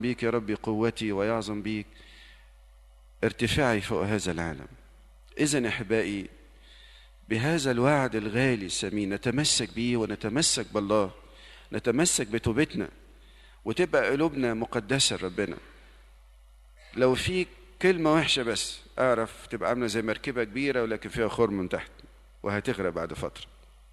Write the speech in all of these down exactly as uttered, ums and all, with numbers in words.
بيك يا ربي قوتي ويعظم بيك ارتفاعي فوق هذا العالم. إذن أحبائي بهذا الوعد الغالي الثمين نتمسك به ونتمسك بالله، نتمسك بتوبتنا وتبقى قلوبنا مقدسة لربنا. لو في كلمة وحشة بس أعرف تبقى عاملة زي مركبة كبيرة ولكن فيها خرم من تحت وهتغرق بعد فترة.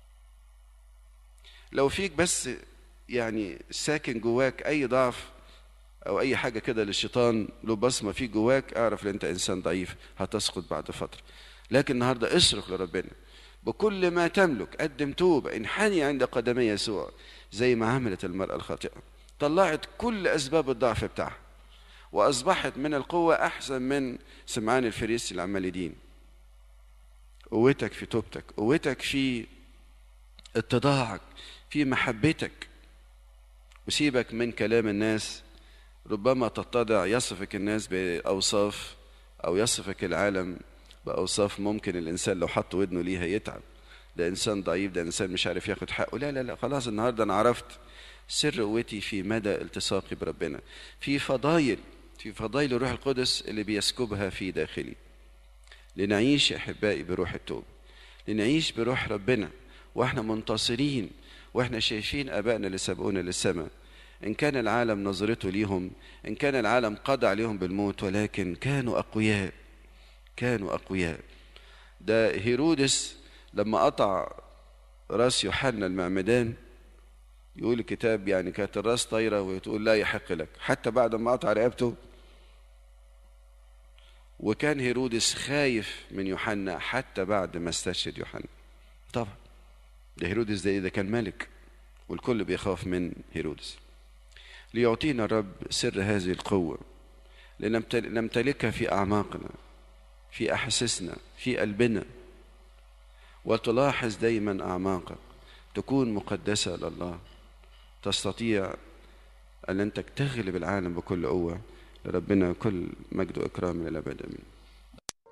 لو فيك بس يعني ساكن جواك أي ضعف أو أي حاجة كده للشيطان له بصمة فيك جواك، أعرف إن أنت إنسان ضعيف هتسقط بعد فترة. لكن النهاردة اصرخ لربنا بكل ما تملك، قدم توبة، انحني عند قدمي يسوع زي ما عملت المرأة الخاطئة. طلعت كل أسباب الضعف بتاعها وأصبحت من القوة أحسن من سمعان الفريسي اللي عمال يدين. قوتك في توبتك، قوتك في اتضاعك، في محبتك، وسيبك من كلام الناس. ربما تتضع يصفك الناس بأوصاف أو يصفك العالم بأوصاف ممكن الإنسان لو حط ودنه ليها يتعب، ده إنسان ضعيف، ده إنسان مش عارف ياخد حقه. لا لا لا، خلاص النهاردة أنا عرفت سر قوتي في مدى التصاقي بربنا، في فضايل في فضايل الروح القدس اللي بيسكبها في داخلي. لنعيش يا أحبائي بروح التوبة، لنعيش بروح ربنا وإحنا منتصرين، وإحنا شايفين أبائنا اللي سبقونا للسماء. إن كان العالم نظرته ليهم، إن كان العالم قضى عليهم بالموت، ولكن كانوا أقوياء، كانوا أقوياء. ده هيرودس لما قطع راس يوحنا المعمدان، يقول الكتاب يعني كانت الراس طايرة وتقول لا يحق لك، حتى بعد ما قطع رقبته. وكان هيرودس خايف من يوحنا حتى بعد ما استشهد يوحنا. طبعا ده هيرودس ده, ده كان ملك والكل بيخاف من هيرودس. ليعطينا الرب سر هذه القوة لنمتلكها في أعماقنا، في أحاسيسنا، في قلبنا. وتلاحظ دايما أعماقك تكون مقدسة لله، تستطيع أن أنت تغلب العالم بكل قوة. لربنا كل مجد وإكرام إلى الأبد. آمين.